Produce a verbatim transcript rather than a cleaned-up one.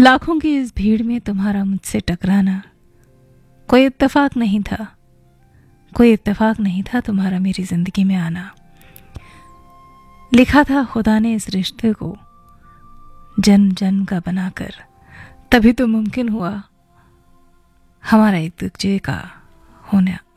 लाखों की इस भीड़ में तुम्हारा मुझसे टकराना कोई इत्तेफाक नहीं था, कोई इत्तेफाक नहीं था तुम्हारा मेरी जिंदगी में आना। लिखा था खुदा ने इस रिश्ते को जन्म जन्म का बनाकर, तभी तो मुमकिन हुआ हमारा एक दूसरे का होना।